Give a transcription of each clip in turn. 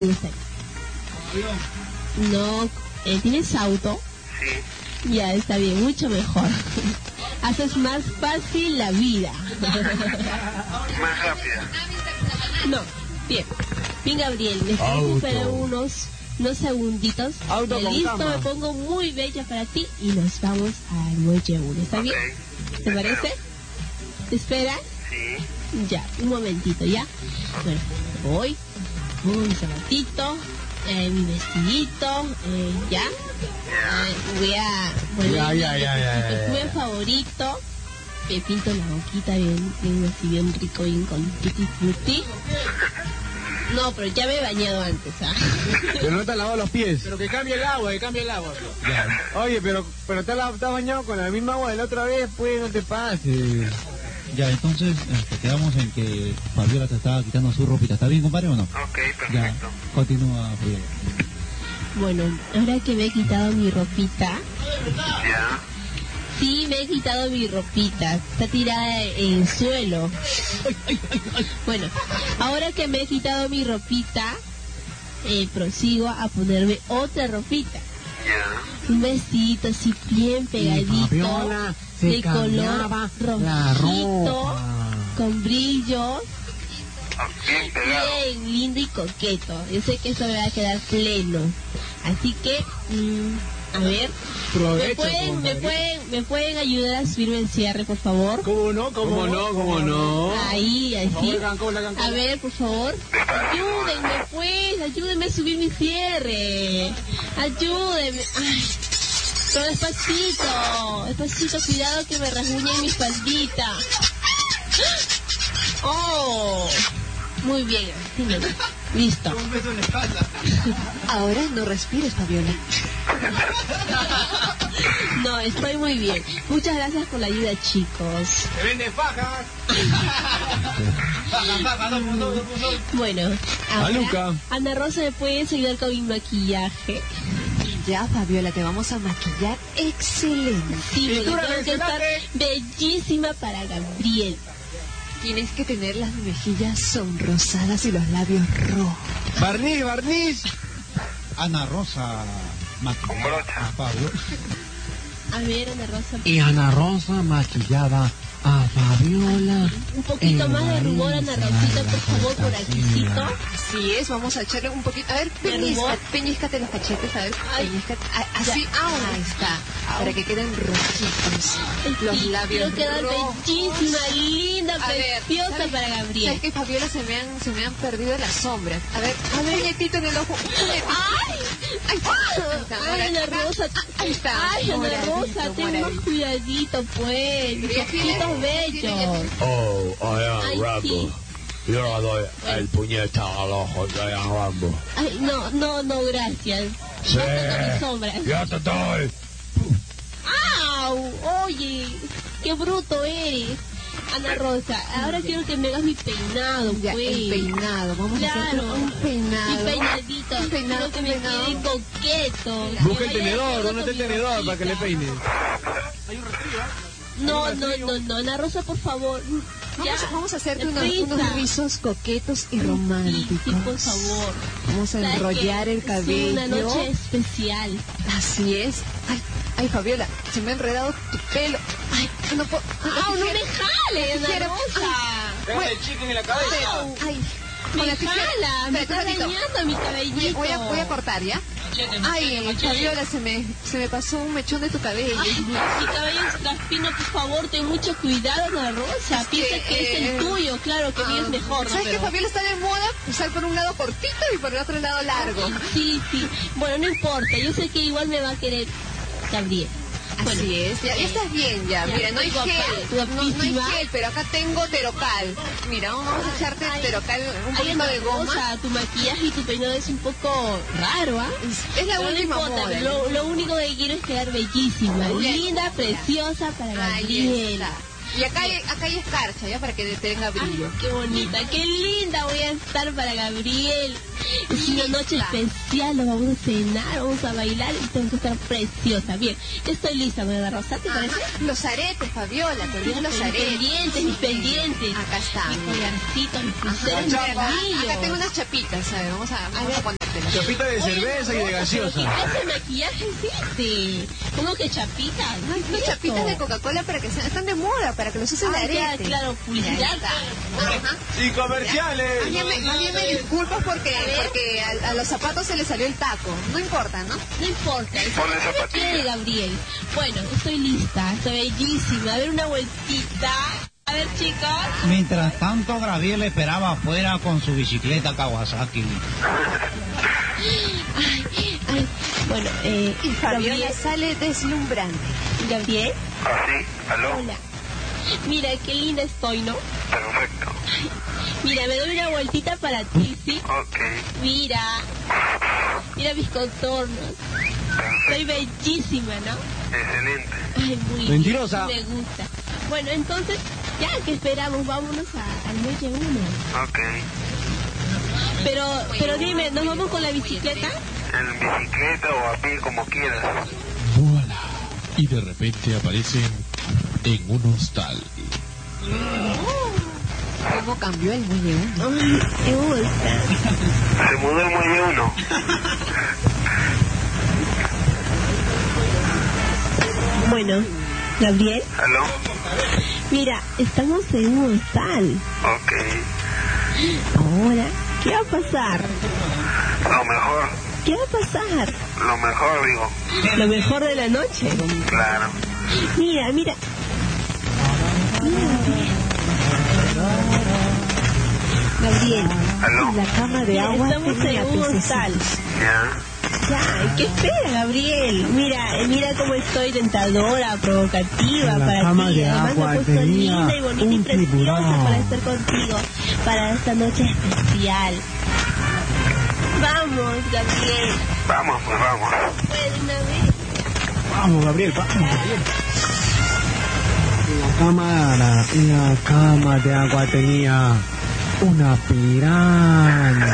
No, ¿tienes auto? Sí. Ya, está bien, mucho mejor. Haces más fácil la vida. Más rápida. No, bien. Bien, Gabriel, necesito para unos segunditos. Auto con Listo, cama. me pongo muy bella para ti y nos vamos al muelle 1. ¿Está bien? ¿Te parece? ¿Te esperas? Sí. Ya, un momentito, ¿ya? Bueno, voy, un zapatito, mi vestidito, ¿ya? Voy a poner mi perfume favorito, me pinto la boquita bien así, bien rico, bien con tutti frutti. No, pero ya me he bañado antes, ¿ah? Pero no te has lavado los pies. Pero que cambie el agua, Ya. Oye, pero te has bañado con la misma agua de la otra vez, pues no te pases. Ya, entonces quedamos en que Fabiola te estaba quitando su ropita. ¿Está bien, compadre, o no? Ok, Ya, perfecto. continúa, Fabiola. Bueno, ahora que me he quitado mi ropita, Ya. sí, me he quitado mi ropita, está tirada en el suelo. Bueno, ahora que me he quitado mi ropita, prosigo a ponerme otra ropita. Ya. Un vestidito así bien pegadito, Fabiola se de color cambiaba la rojito, ropa. con brillos, Bien pegado. bien lindo y coqueto. Yo sé que eso me va a quedar pleno. Así que, a ver, Provecho, ¿me pueden ayudar a subirme el cierre, por favor? ¿Cómo no? ¿Cómo no? Ahí, así. Hagan A ver, por favor. Ayúdenme, pues. Ayúdenme a subir mi cierre. Ayúdenme. Ay. Pero despacito. Despacito, cuidado que me rasguñe mi espaldita. Oh. Muy bien. Listo. Un beso en la espalda. Ahora no respires, Fabiola. No, estoy muy bien. Muchas gracias por la ayuda, chicos. Se venden fajas. Fajas, 2.2. Bueno, Luca. ahora, Ana Rosa, ¿me puedes ayudar con mi maquillaje? Ya, Fabiola, te vamos a maquillar excelente. Sí, porque Pintura tengo que estar mencionate. bellísima para Gabriel. Tienes que tener las mejillas sonrosadas y los labios rojos. Barniz. Ana Rosa Con brocha. a Pablo. A ver, Ana Rosa, Y Ana Rosa maquillaba a Fabiola. un poquito más de rubor, Ana Rosita, por favor, por aquícito. Así es, vamos a echarle un poquito. A ver, rubor. peñíscate los cachetes, a ver. Ay. Peñíscate. Así, Ya. ahí está. Para que queden rojitos. Los Sí, labios quiero quedar rojos. bellísima, linda, A ver, preciosa ¿sabes- para Gabriel. ¿Sabes que, Fabiola, se me han perdido las sombras? A ver, un puñetito en el ojo. Un puñetito. ¡Ay! Ahí está. Ay, Ana Rosa. Ahí está. Ay, Ana Moradito, Rosa, ten más moradito. cuidadito, pues. Mis ojitos bellos. Oh, I Ay, am Rambo. sí. Yo le doy el puñetazo al ojo de Ian Rambo. Ay, no, gracias. Sí. No toco mis sombras. Yo te doy. ¡Au! Oye, qué bruto eres. Ana Rosa, ahora quiero que me hagas mi peinado, Ya, pues. el peinado. Vamos a hacer Claro. un peinado. Mi peinadito. Un peinado, Quiero que me un peinado. quede coqueto. Busca Que el vaya tenedor, de ¿dónde está el acuerdo con mi tenedor para que le ropita. peine? No, Ana Rosa, por favor. Ya. Vamos a hacerte Prisa. unos rizos coquetos y Sí, románticos. sí, por favor. Vamos a ¿Sabes enrollar qué? el cabello. Es una noche especial. Así es. Ay, Fabiola, se me ha enredado tu pelo. Ay, no puedo. ¡Au, no me jales, Ana Tijera. Rosa! Pégale el chicken en la cabeza. ¡Au! Ay, Me con la tijera. jala, me está Espérate un ratito. dañando mi cabellito. Voy a cortar, ¿ya? Ay, Fabiola, se me pasó un mechón de tu cabello. Ay, mi cabello es caspino, por favor, ten mucho cuidado, Ana Rosa. Piensa que es el tuyo, claro, que mío es mejor, ¿no? ¿Sabes que Pero- Fabiola está de moda? Usar por un lado cortito y por el otro lado largo. Sí. Bueno, no importa, yo sé que igual me va a querer Gabriel. Bueno, Así es, ya estás bien ya. Ya, Mira, no hay estoy guapa, gel, no hay guapísima. gel, pero acá tengo Terocal. Mira, vamos a echarte Terocal, un Ay, poquito Ana de goma. Rosa, tu maquillaje y tu peinado es un poco raro, ¿ah? Es la Pero no última importa, moda. lo único que quiero es quedar bellísima, Bien. linda, preciosa para Ahí Gabriel. está. Y acá hay escarcha, ya, para que tenga brillo. Ay, qué bonita, qué linda voy a estar para Gabriel. Es una noche especial, nos vamos a cenar, vamos a bailar y tengo que estar preciosa. Bien, ya estoy lista, ¿me Rosa? ¿Te parece? Los aretes, Fabiola, te olvidas los aretes. Mis pendientes. Acá está. Mi collarcito, mis pulseras, mis Acá anillos. tengo unas chapitas, ¿sabes? Vamos a ponértelas. Chapita de cerveza y de gaseosa. ¿Qué clase de maquillaje existe? ¿Cómo que chapitas? ¿No es Unas chapitas de Coca-Cola para que están de moda, para que los uses de arete. Ya, claro, publicidad. Ajá. Y comerciales. Más bien me disculpas porque a los zapatos se le salió el taco. No importa, ¿no? No importa. Ponle ¿Qué zapatillas. quiere Gabriel? Bueno, estoy lista, estoy bellísima. A ver una vueltita. A ver, chicos. Mientras tanto, Gabriel esperaba afuera con su bicicleta Kawasaki. Ay, bueno, Y Fabiola Gabriel. sale deslumbrante. Gabriel, ¿Así? ¿Aló? hola. Mira, qué linda estoy, ¿no? Perfecto. Mira, me doy una vueltita para ti, ¿sí? Ok. Mira mis contornos. Soy bellísima, ¿no? Excelente. Ay, muy Mentirosa. bien, me gusta. Bueno, entonces, ya que esperamos, vámonos al muelle 1. Ok. Pero dime, ¿nos vamos con la bicicleta? En bicicleta o a pie, como quieras. Voilà. Y de repente aparecen en un hostal. ¿Cómo cambió el muelle? Ay, me gusta. Se mudó el muelle 1. Bueno, Gabriel, ¿Aló? mira, estamos en un hostal. Ok. Ahora, ¿qué va a pasar? Lo mejor. ¿Qué va a pasar? Lo mejor, digo. Lo mejor de la noche. Claro. Mira. Gabriel, ¿Aló? La cama de agua estamos tenía en un pececitos. hostal. Ya. Ya, ¿qué espera, Gabriel? Mira cómo estoy tentadora, provocativa La para cama ti. de Además me agua he puesto tenía linda y bonita y un preciosa tiburón. para estar contigo, para esta noche especial. Vamos, Gabriel. Vamos, pues vamos. Pues de una vez. Vamos, Gabriel, vamos, Gabriel. La cama de agua tenía una piraña.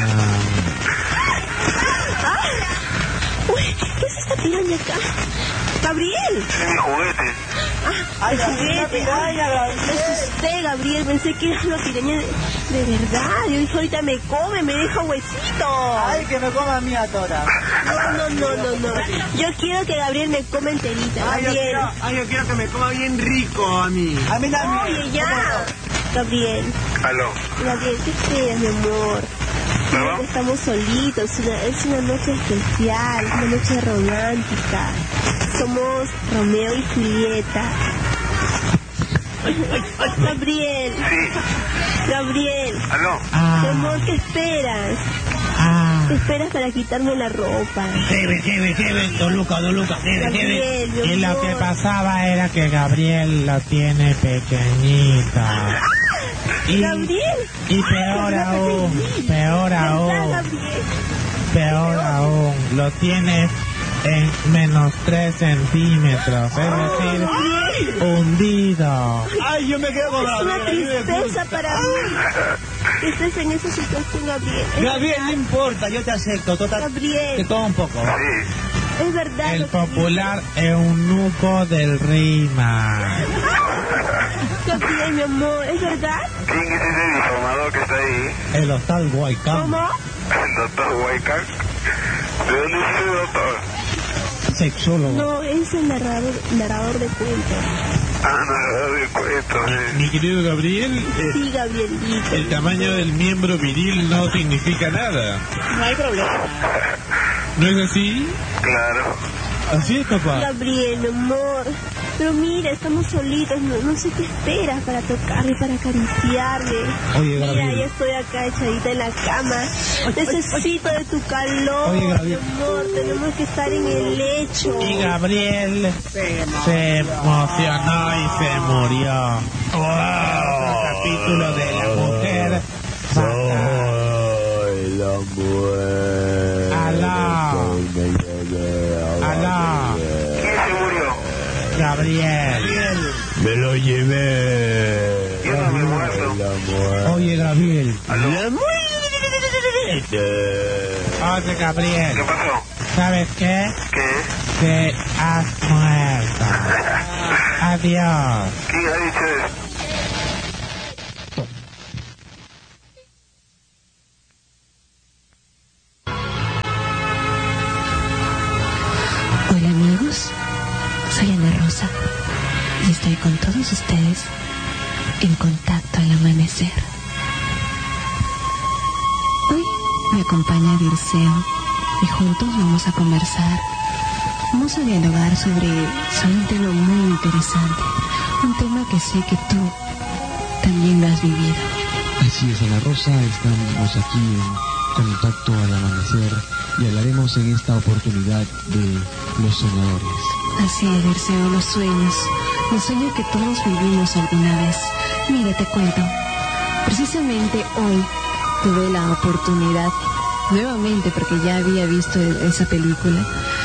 Uy, ¿qué es esta piraña acá? Gabriel. Es mi juguete. El juguete. Me asusté, Gabriel. Pensé que era una piraña de verdad. Yo dije, ahorita me come, me deja huesito. Ay, que me coma a mí a toda. No. Yo quiero que Gabriel me coma enterita, Gabriel. Yo quiero que me coma bien rico a mí. A mí Oye, ya. Gabriel, ¿Aló? ¿qué esperas, mi amor? ¿No? Estamos solitos, es una noche especial, una noche romántica. Somos Romeo y Julieta. Gabriel, Sí. Gabriel, ¿Aló? mi amor, ¿qué esperas? ¿Qué esperas para quitarme la ropa? Don Lucas, Gabriel, mi Y lo amor. que pasaba era que Gabriel la tiene pequeñita. Gabriel. Y peor aún, lo tienes en menos 3 centímetros, es decir, hundido. Ay, yo me quedo con Es una Gabriel. tristeza para mí que estés en esa situación, Gabriel. Gabriel, no importa, yo te acepto. Total, Gabriel, te tomo un poco. Sí. es verdad. El lo que popular eunuco del Rima. dices. Gabriel, mi amor, ¿es verdad? ¿Quién es ese informador que está ahí? El hostal Huaycán. ¿Cómo? ¿El doctor Huaycan? ¿De dónde es ese doctor? Sexólogo. No, es el narrador de cuentos. Ah, no, de cuentos. Mi querido Gabriel, Sí, Gabrielito. el tamaño del miembro viril no significa nada. No hay problema. ¿No es así? Claro. Así es, papá. Gabriel, mi amor. Pero mira, estamos solitos, no sé qué esperas para tocarle, para acariciarle. Oye, Mira, Gabriel. ya estoy acá echadita en la cama. Necesito de tu calor, Oye, mi Gabriel. amor. Tenemos que estar en el lecho. Y Gabriel se emocionó y se murió. Otro capítulo de la mujer fatal. Soy la mujer. Alá. ¿Quién se murió? Gabriel. Me lo llevé. ¿Quién es mi muerto? Oye, Gabriel. ¿Aló? Oye, Gabriel. ¿Qué pasó? ¿Sabes qué? ¿Qué? Te has muerto. Adiós. ¿Quién ha dicho eso? Hola amigos, soy Ana Rosa y estoy con todos ustedes en Contacto al Amanecer. Hoy me acompaña Dirceo y juntos vamos a conversar, vamos a dialogar sobre un tema muy interesante, un tema que sé que tú también lo has vivido. Así es, Ana Rosa, estamos aquí en Contacto al Amanecer y hablaremos en esta oportunidad de los soñadores. Así es, Dirceo, los sueños que todos vivimos alguna vez. Mira, te cuento, precisamente hoy tuve la oportunidad, nuevamente porque ya había visto esa película,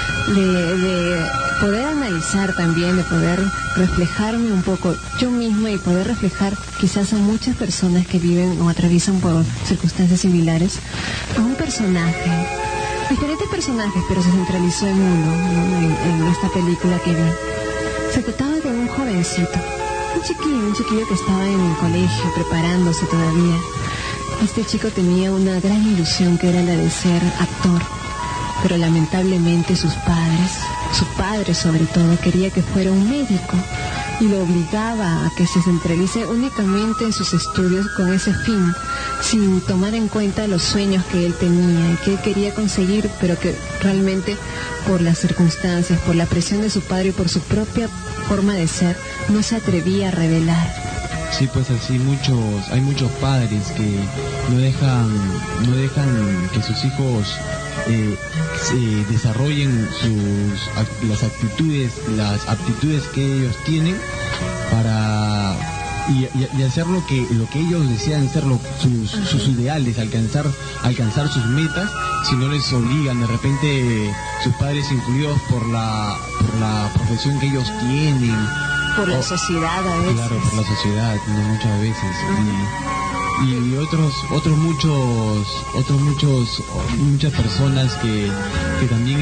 de poder analizar también, de poder reflejarme un poco yo misma y poder reflejar quizás a muchas personas que viven o atraviesan por circunstancias similares, a un personaje, diferentes personajes, pero se centralizó en uno, ¿no? en esta película que vi. Se trataba de un jovencito, un chiquillo que estaba en el colegio preparándose todavía. Este chico tenía una gran ilusión que era la de ser actor, pero lamentablemente su padre sobre todo, quería que fuera un médico y lo obligaba a que se centralice únicamente en sus estudios con ese fin, sin tomar en cuenta los sueños que él tenía y que él quería conseguir, pero que realmente por las circunstancias, por la presión de su padre y por su propia forma de ser, no se atrevía a revelar. Sí, pues así hay muchos padres que no dejan que sus hijos se desarrollen las aptitudes que ellos tienen para y hacer lo que ellos desean ser, sus ideales, alcanzar sus metas, si no les obligan de repente sus padres influidos por la profesión que ellos tienen, por la sociedad a veces. Claro, por la sociedad, ¿no? Muchas veces. Y muchas personas que también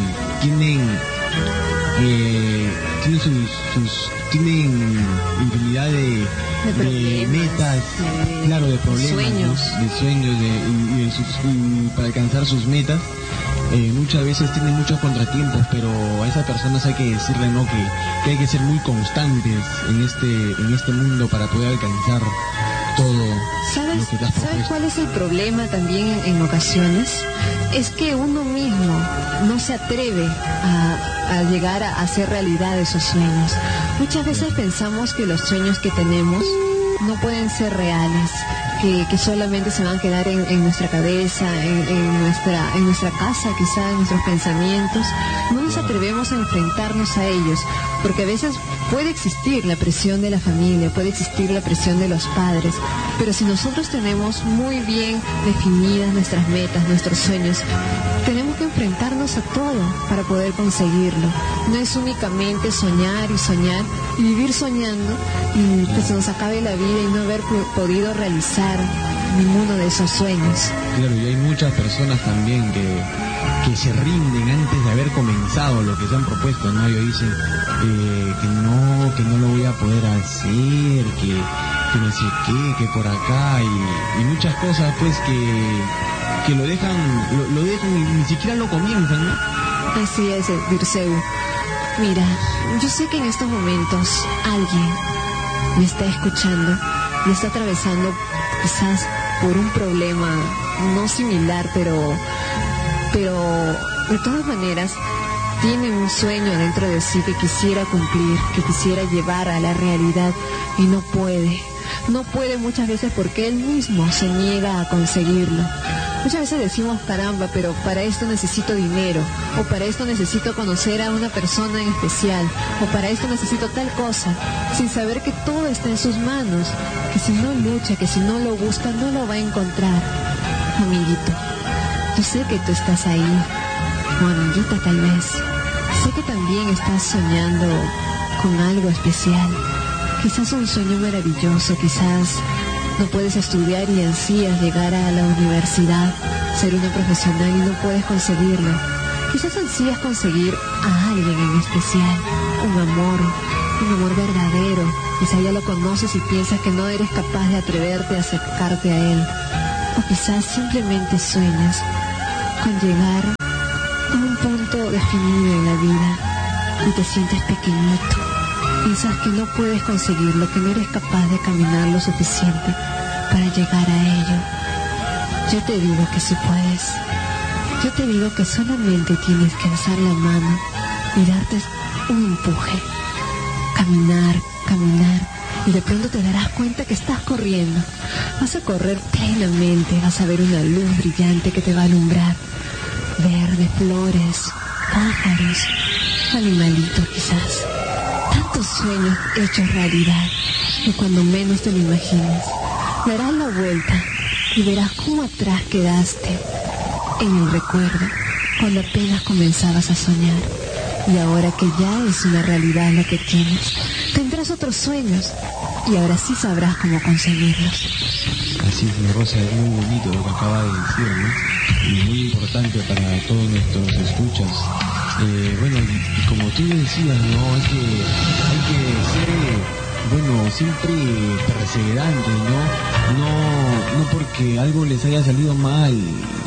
tienen infinidad de metas, claro, de problemas, de sueños, y para alcanzar sus metas. Muchas veces tienen muchos contratiempos, pero a esas personas hay que decirle, ¿no?, que hay que ser muy constantes en este mundo para poder alcanzar todo. ¿Sabes cuál es el problema también en ocasiones? Es que uno mismo no se atreve a llegar a hacer realidad esos sueños. Muchas veces pensamos que los sueños que tenemos no pueden ser reales, que solamente se van a quedar en nuestra cabeza, en nuestra casa, quizá en nuestros pensamientos. No nos atrevemos a enfrentarnos a ellos, porque a veces puede existir la presión de la familia, puede existir la presión de los padres, pero si nosotros tenemos muy bien definidas nuestras metas, nuestros sueños, tenemos que enfrentarnos a todo para poder conseguirlo. No es únicamente soñar y vivir soñando y que se nos acabe la vida y no haber podido realizar ninguno de esos sueños. Claro, y hay muchas personas también que se rinden antes de haber comenzado lo que se han propuesto, ¿no? Ellos dicen que no lo voy a poder hacer, que no sé qué, que por acá y muchas cosas pues que lo dejan y ni siquiera lo comienzan, ¿no? Así es, Dirceu. Mira, yo sé que en estos momentos alguien me está escuchando y está atravesando quizás por un problema no similar, pero de todas maneras tiene un sueño dentro de sí que quisiera cumplir, que quisiera llevar a la realidad y no puede muchas veces porque él mismo se niega a conseguirlo. Muchas veces decimos, caramba, pero para esto necesito dinero, o para esto necesito conocer a una persona en especial, o para esto necesito tal cosa, sin saber que todo está en sus manos, que si no lucha, que si no lo busca, no lo va a encontrar. Amiguito, yo sé que tú estás ahí, o amiguita tal vez, sé que también estás soñando con algo especial, Quizás un sueño maravilloso, quizás no puedes estudiar y ansías llegar a la universidad, ser una profesional y no puedes conseguirlo. Quizás ansías conseguir a alguien en especial, un amor verdadero. Quizás ya lo conoces y piensas que no eres capaz de atreverte a acercarte a él. O quizás simplemente sueñas con llegar a un punto definido en la vida y te sientes pequeñito. Piensas que no puedes conseguirlo, que no eres capaz de caminar lo suficiente para llegar a ello. Yo te digo que sí puedes. Yo te digo que solamente tienes que alzar la mano y darte un empuje. Caminar, y de pronto te darás cuenta que estás corriendo. Vas a correr plenamente, vas a ver una luz brillante que te va a alumbrar. Verde, flores, pájaros, animalitos quizás. Tantos sueños hechos realidad que cuando menos te lo imagines, darás la vuelta y verás cómo atrás quedaste en el recuerdo cuando apenas comenzabas a soñar. Y ahora que ya es una realidad lo que tienes, tendrás otros sueños y ahora sí sabrás cómo conseguirlos. Así es, Rosa, es muy bonito lo que acaba de decir, ¿no? Y muy importante para todos nuestros escuchas. Bueno, y como tú decías, ¿no? Hay que ser, siempre perseverante, ¿no? No porque algo les haya salido mal,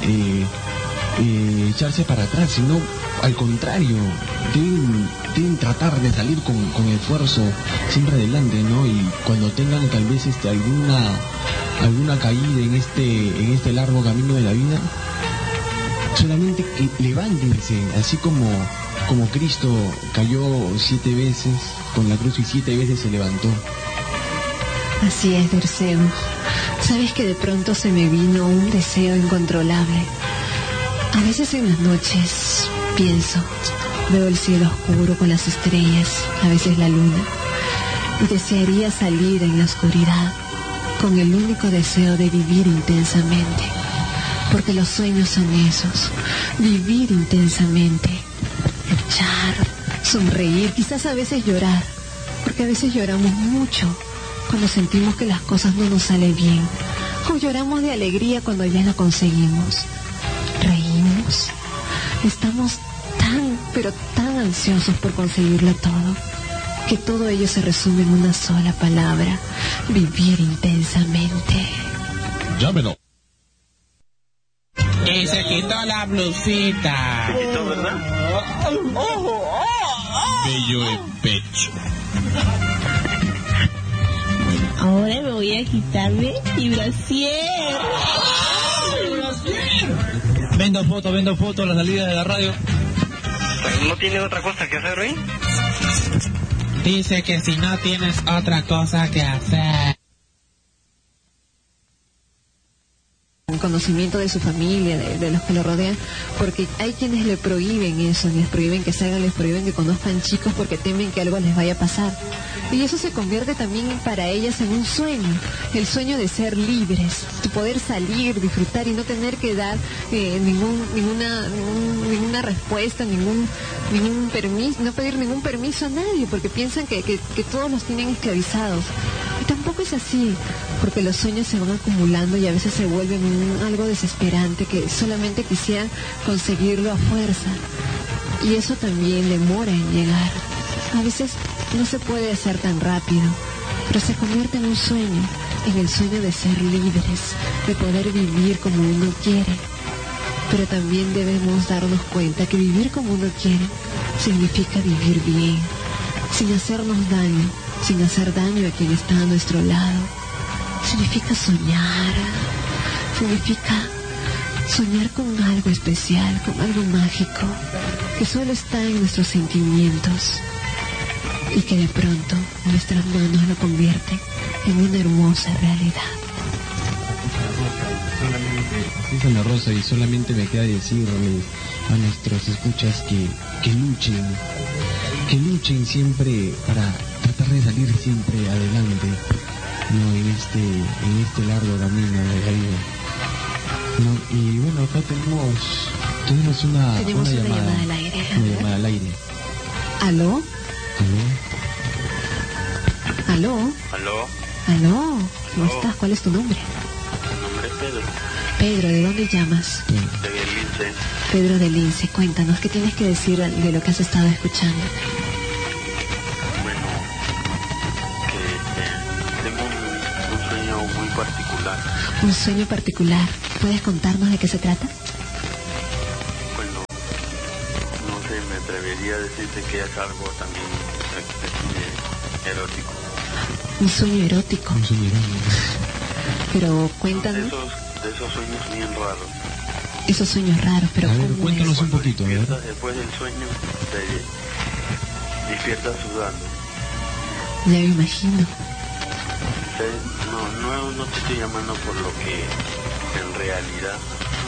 echarse para atrás, sino al contrario, deben tratar de salir con esfuerzo siempre adelante, ¿no? Y cuando tengan tal vez alguna caída en este largo camino de la vida, solamente que levántense, así como Cristo cayó 7 veces con la cruz y 7 veces se levantó. Así es, Dirceu. Sabes que de pronto se me vino un deseo incontrolable. A veces en las noches pienso, veo el cielo oscuro con las estrellas, a veces la luna, y desearía salir en la oscuridad con el único deseo de vivir intensamente, porque los sueños son esos, vivir intensamente, luchar, sonreír, quizás a veces llorar, porque a veces lloramos mucho cuando sentimos que las cosas no nos salen bien, o lloramos de alegría cuando ya lo conseguimos. Reímos, estamos pero tan ansiosos por conseguirlo todo, que todo ello se resume en una sola palabra: vivir intensamente. Llámelo. Y se quitó la blusita. ¿Se quitó, verdad? Bello en pecho. Ahora me voy a quitarme mi brasier. Vendo fotos a la salida de la radio. ¿No tiene otra cosa que hacer hoy? Dice que si no tienes otra cosa que hacer. Un conocimiento de su familia, de los que lo rodean, porque hay quienes le prohíben eso, les prohíben que salgan, les prohíben que conozcan chicos porque temen que algo les vaya a pasar. Y eso se convierte también para ellas en un sueño, el sueño de ser libres, de poder salir, disfrutar y no tener que dar ninguna respuesta, ningún permiso, no pedir ningún permiso a nadie, porque piensan que todos los tienen esclavizados. Y tampoco es así, porque los sueños se van acumulando y a veces se vuelven algo desesperante, que solamente quisieran conseguirlo a fuerza. Y eso también demora en llegar. A veces no se puede hacer tan rápido, pero se convierte en un sueño, en el sueño de ser libres, de poder vivir como uno quiere. Pero también debemos darnos cuenta que vivir como uno quiere significa vivir bien, sin hacernos daño, sin hacer daño a quien está a nuestro lado. Significa soñar, significa soñar con algo especial, con algo mágico, que solo está en nuestros sentimientos y que de pronto nuestras manos lo convierten en una hermosa realidad. Así es, Ana Rosa, y solamente me queda decirles a nuestros escuchas que luchen siempre para tratar de salir siempre adelante, ¿no? en este largo camino de la vida, ¿no? Y bueno, acá tenemos una llamada al aire. Una llamada al aire. ¿Aló? ¿Aló? Aló. ¿Aló? Aló. ¿Cómo estás? ¿Cuál es tu nombre? Mi nombre es Pedro, Pedro, ¿de dónde llamas? de Lince. Pedro de Lince, cuéntanos, ¿qué tienes que decir de lo que has estado escuchando? Bueno, que tengo un sueño muy particular. Un sueño particular. ¿Puedes contarnos de qué se trata? Bueno, no sé, me atrevería a decirte que es algo también erótico. Un sueño erótico. Un sueño erótico. Pero De cuéntanos esos sueños bien raros. esos sueños raros, pero A ver, ¿cómo cuéntanos es? un poquito, a ver. Despiertas después del sueño, te despiertas sudando. Ya me imagino. No te estoy llamando por lo que en realidad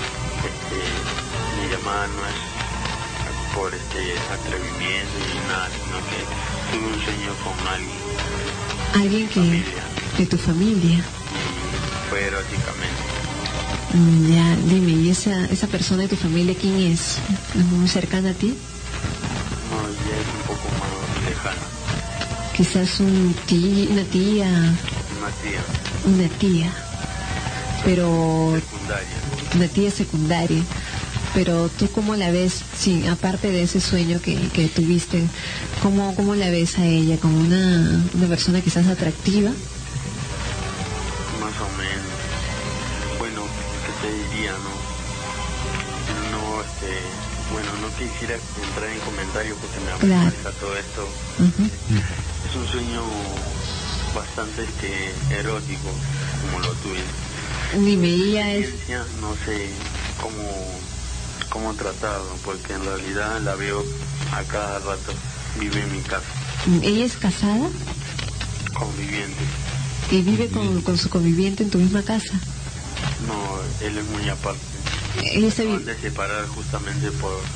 mi llamada no es por atrevimiento ni nada, sino que tuve un sueño con alguien Alguien que familia. de tu familia. Y fue eróticamente. Ya, dime, ¿y esa persona de tu familia quién es? ¿Es muy cercana a ti? No, ya es un poco más lejana. Quizás una tía, Una tía pero secundaria. una tía secundaria. Pero tú cómo la ves, sí, aparte de ese sueño que tuviste, ¿cómo la ves a ella? ¿Como una persona quizás atractiva? Más o menos. Bueno, ¿qué te diría, no? Bueno, no quisiera entrar en comentarios porque me Claro. aparece todo esto. Ujú. Es un sueño bastante erótico, como lo tuyo. Dime, ella es, Experiencia, no sé cómo tratarlo, porque en realidad la veo a cada rato. Vive en mi casa, ella es casada conviviente. y vive con su conviviente en tu misma casa. No, él es muy aparte. Ella se Acaban vive. de separar justamente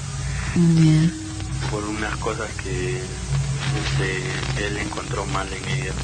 Ya. por unas cosas que él encontró mal en ella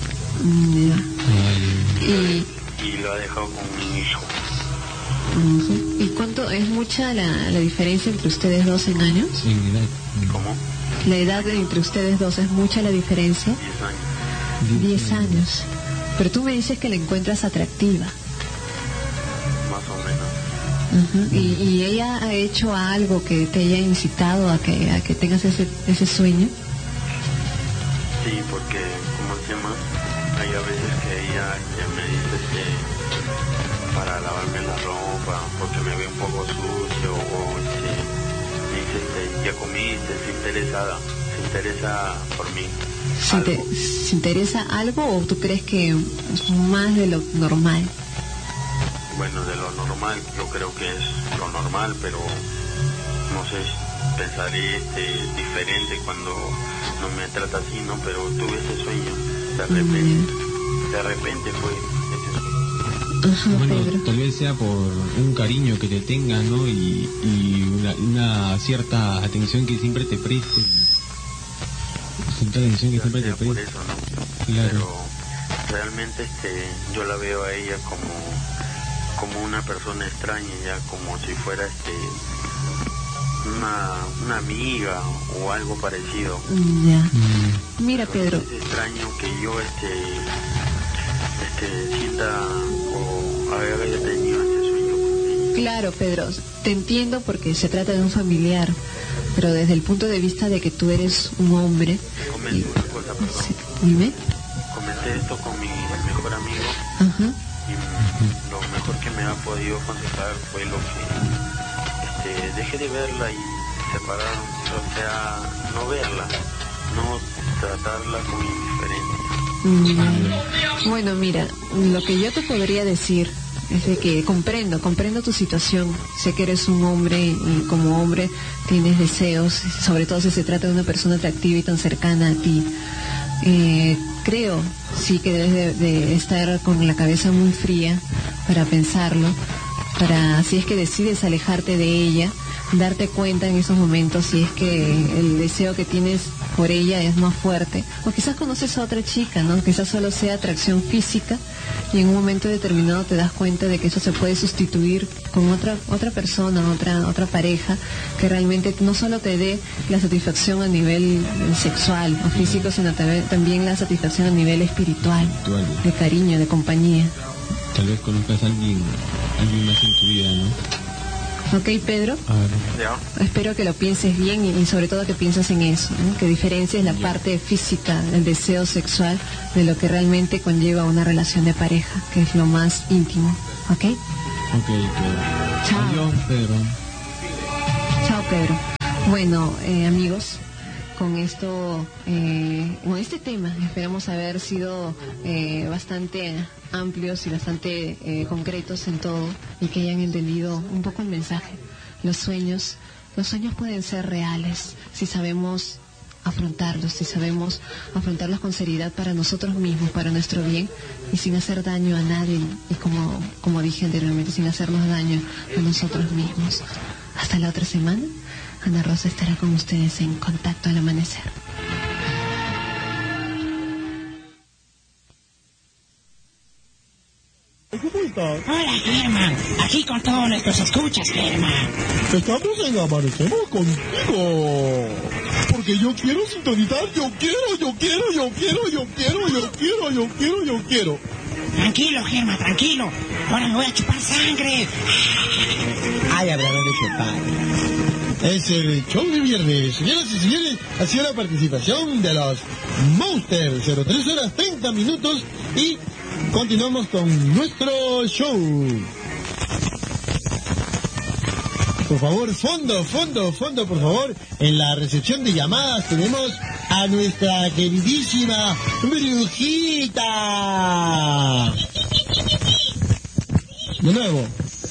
Ya. y lo ha dejado con mi hijo. Ujú. ¿Y cuánto es mucha la diferencia entre ustedes dos en años? En edad. ¿Cómo? La edad entre ustedes dos es mucha la diferencia. 10 años, 10 años. Pero tú me dices que la encuentras atractiva. más o menos. Ujú. ¿Y ella ha hecho algo que te haya incitado a que tengas ese sueño? Sí, porque, ¿cómo se llama? Hay a veces que ella me dice para lavarme la ropa, porque me ve un poco sucio, o me dice, ya comiste, se interesa por mí. Algo. ¿Se interesa algo o tú crees que es más de lo normal? Bueno, de lo normal, yo creo que es lo normal, pero no sé, pensaré diferente cuando no me trata así, ¿no? Pero tuve ese sueño, de repente fue ese sueño. Ajá, Bueno, Pedro. tal vez sea por un cariño que te tenga, ¿no? Y una cierta atención que siempre te preste. Cierta atención que Ya siempre te sea por preste. eso, ¿no? Claro. Pero realmente yo la veo a ella como una persona extraña, ya como si fuera una amiga o algo parecido. Ya. Mira, Pedro, Es extraño que yo sienta o haya tenido ese sueño con ella. claro, Pedro, te entiendo porque se trata de un familiar, pero desde el punto de vista de que tú eres un hombre. Comenté una cosa, perdón. Sí, dime. Comenté esto con mi mejor amigo Ajá. y lo mejor que me ha podido aconsejar fue lo que dejé de verla y separarnos, o sea, no verla, no tratarla con indiferencia. Bueno, mira, lo que yo te podría decir es de que comprendo tu situación. Sé que eres un hombre y como hombre tienes deseos, sobre todo si se trata de una persona atractiva y tan cercana a ti. Creo, sí, que debes de estar con la cabeza muy fría para pensarlo, si es que decides alejarte de ella, darte cuenta en esos momentos si es que el deseo que tienes por ella es más fuerte, o quizás conoces a otra chica, ¿no? Quizás solo sea atracción física y en un momento determinado te das cuenta de que eso se puede sustituir con otra persona, otra pareja que realmente no solo te dé la satisfacción a nivel sexual o físico, sino también la satisfacción a nivel espiritual, de cariño, de compañía. Tal vez conozcas a alguien más en tu vida, ¿no? Ok, Pedro, ¿Ya? espero que lo pienses bien y sobre todo que pienses en eso, ¿no? Que diferencies la parte física, el deseo sexual, de lo que realmente conlleva una relación de pareja, que es lo más íntimo, ¿ok? Ok, claro. Chao. Adiós, Pedro. Chao, Pedro. Bueno, amigos, con esto, con este tema, esperamos haber sido bastante amplios y bastante concretos en todo y que hayan entendido un poco el mensaje. Los sueños pueden ser reales si sabemos afrontarlos, si sabemos afrontarlos con seriedad para nosotros mismos, para nuestro bien y sin hacer daño a nadie y como dije anteriormente, sin hacernos daño a nosotros mismos. Hasta la otra semana, Ana Rosa estará con ustedes en Contacto al Amanecer. ¿Cómo estás? Hola, Germán. Aquí con todos nuestros escuchas, Germán. Estamos en Amanecemos contigo. Porque yo quiero sintonizar, yo quiero. Tranquilo, Germán, tranquilo. Ahora me voy a chupar sangre. Ay, hablando de chupar. Es el show de viernes. Señoras y señores, ha sido la participación de los Monsters. 03 horas 30 minutos y continuamos con nuestro show. Por favor, fondo, por favor. En la recepción de llamadas tenemos a nuestra queridísima Brujita. De nuevo.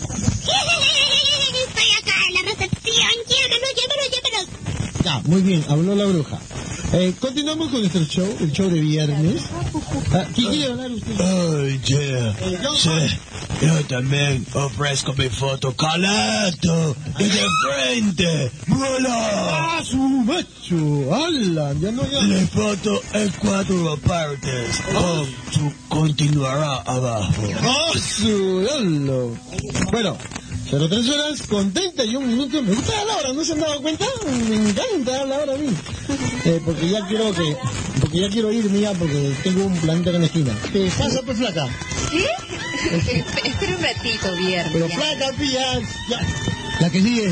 Estoy acá en la recepción. Llámanos. Ya, muy bien, habló la bruja. Continuamos con nuestro show, el show de viernes. ¿Qué quiere hablar usted? Ay, sí, yo también ofrezco mi foto calato desde frente. ¡Hola! ¡Ah, su macho! ¡Hala! Ya no, ya. La foto en 4 partes. Continuará abajo. ¡Ah, su! ¡Hala! Bueno, 03 horas con 31 minutos. Me gusta la hora, ¿no se han dado cuenta? Me encanta la hora a mí. Porque ya quiero irme ya porque tengo un planeta en la esquina. ¿Qué pasa, pues, flaca? ¿Qué? Espera un ratito, viernes. Pero flaca, pillas, ya. La que sigue.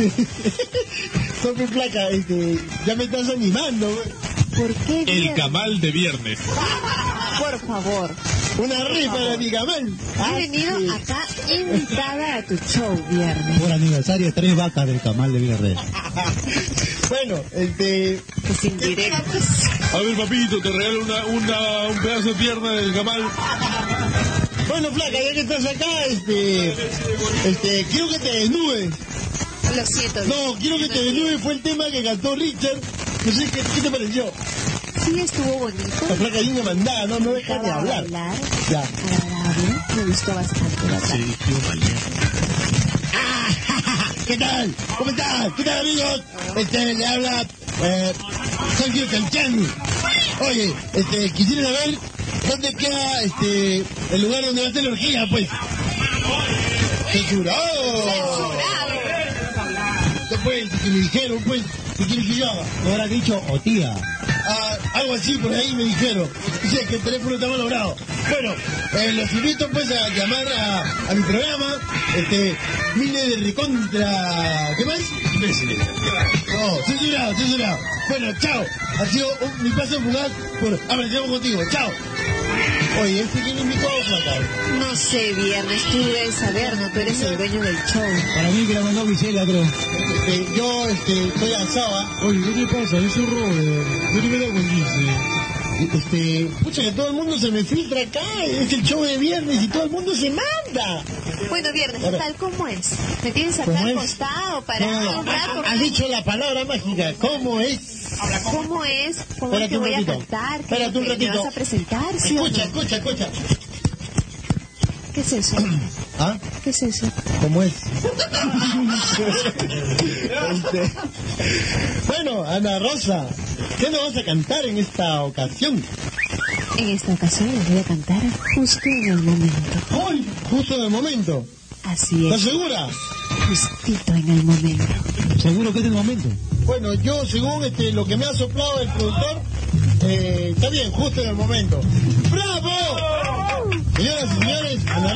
Soy flaca, ya me estás animando. ¿Por qué? El viernes? Camal de viernes. Por favor. Una rifa de mi Camal. He venido acá invitada a tu show, viernes. Por aniversario, 3 vacas del Camal de viernes. Bueno, Pues indirectos. A ver, papito, te regalo un pedazo de pierna del Camal. Bueno, flaca, ya que estás acá, quiero que te desnudes. Lo siento. No, quiero que te desnudes, fue el tema que cantó Richard. No sé, ¿qué te pareció? Sí, estuvo bonito. La flaca ahí me mandaba, no deja de hablar. Bailar, Ya. agradable, me gustó bastante, ¿verdad? ¿Qué tal? ¿Cómo estás? ¿Qué tal, amigos? Le habla Sergio Canchan. Oye, quisiera saber dónde queda el lugar donde va a hacer la orgía, pues. ¡Censurado! ¿Qué pues? Que me dijeron, pues, ¿qué quieres que yo haga? ¿No habrá dicho o tía? Algo así, por ahí me dijeron. Dice que el teléfono está mal logrado. Bueno, los invito pues a llamar a mi programa. Vine de recontra... ¿Qué más? No, censurado. Bueno, chao. Ha sido mi paso fugaz por Amanecemos contigo. Chao. Oye, ¿quién invitó a Flaca? No sé, viernes, tú debes saber, ¿no? Tú eres el dueño del show. Para mí que la mandó Gisela, creo. Yo estoy lanzado. Oye, ¿qué te pasa? Es un Robert. Yo ni me da con pucha, que todo el mundo se me filtra acá. Es el show de viernes y todo el mundo se manda. Bueno, viernes, Ahora, tal como es. Me tienes acá ¿cómo al es? costado para No, un rato. has dicho la palabra mágica. ¿Cómo es? ¿Cómo es? ¿Cómo es Espérate que un voy a ratito. cantar? Espérate un ¿Me ratito. vas a presentar? ¿Sí o no? Escucha. ¿Qué es eso? ¿Ah? ¿Qué es eso? ¿Cómo es? Bueno, Ana Rosa, ¿qué nos vas a cantar en esta ocasión? En esta ocasión les voy a cantar justo en el momento. ¡Ay! Justo en el momento. Así es. ¿Estás segura? Justito en el momento. ¿Seguro que es el momento? Bueno, yo según lo que me ha soplado el productor, está bien, justo en el momento. ¡Bravo! Señoras y señores, Ana